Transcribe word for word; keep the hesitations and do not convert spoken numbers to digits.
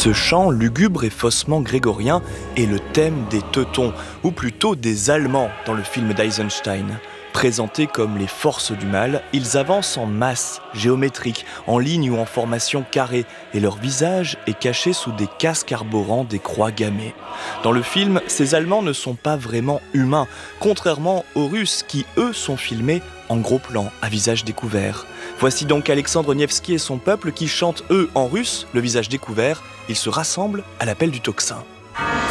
Ce chant lugubre et faussement grégorien est le thème des Teutons, ou plutôt des Allemands dans le film d'Eisenstein. Présentés comme les forces du mal, ils avancent en masse, géométrique, en ligne ou en formation carrée, et leur visage est caché sous des casques arborant des croix gammées. Dans le film, ces Allemands ne sont pas vraiment humains, contrairement aux Russes qui, eux, sont filmés en gros plan, à visage découvert. Voici donc Alexandre Nevsky et son peuple qui chantent, eux, en russe, le visage découvert. Ils se rassemblent à l'appel du tocsin.